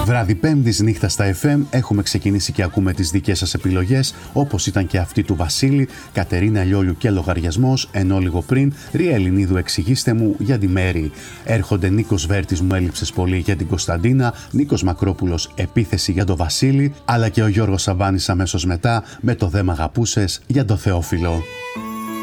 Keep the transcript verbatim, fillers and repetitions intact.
Βράδυ Πέμπτης, νύχτα στα εφ εμ, έχουμε ξεκινήσει και ακούμε τις δικές σας επιλογές, όπως ήταν και αυτή του Βασίλη, Κατερίνα Λιόλιου και λογαριασμός, ενώ λίγο πριν, Ρία Ελληνίδου εξηγήστε μου για τη Μέρη. Έρχονται Νίκος Βέρτης, μου έλειψες πολύ, για την Κωνσταντίνα, Νίκος Μακρόπουλος, επίθεση για τον Βασίλη, αλλά και ο Γιώργος Σαββάνης αμέσως μετά με το «Δε μ' αγαπούσες» για το Θεόφιλο.